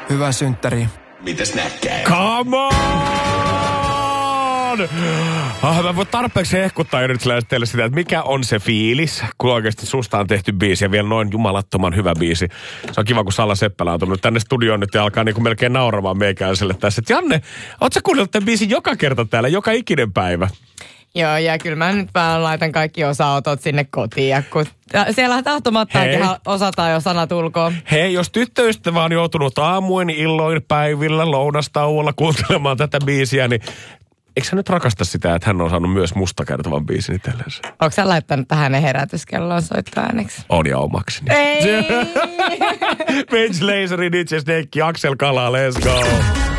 Hyvää synttäriä. Mitäs näkkää? Come on! Mä voin tarpeeksi hehkuttaa yritykselle sitä, että mikä on se fiilis, kun oikeasti susta on tehty biisi ja vielä noin jumalattoman hyvä biisi. Se on kiva, kun Salla Seppälä on tullut tänne studioon nyt ja alkaa niin kuin melkein nauramaan meikäiselle tässä. Että Janne, oot sä kuunnellut tämän biisin joka kerta täällä, joka ikinen päivä? Joo, ja kyllä mä nyt vaan laitan kaikki osanotot sinne kotiin, ja kun siellä tahtomattaankin osataan jo sanat ulkoa. Hei, jos tyttöystävä on joutunut aamuin, illoin, päivillä, lounastauolla kuuntelemaan tätä biisiä, niin eikö hän nyt rakasta sitä, että hän on saanut myös musta kertovan biisin itsellensä? Onko sä laittanut tähän ne herätyskelloon soittoääneksi? On ja omakseni. Ei! Page Laserin DJ Snake, Axel Kala, let's go!